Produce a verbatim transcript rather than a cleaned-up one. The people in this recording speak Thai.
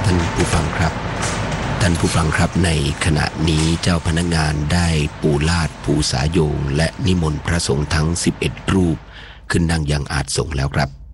ท่านผู้ฟังครับท่านผู้ฟังครับในขณะนี้เจ้าพนักงานได้ปูลาดปูสายโยงและนิมนต์พระสงฆ์ทั้งสิบเอ็ดรูปขึ้นนั่งยังอาสงแล้วครับ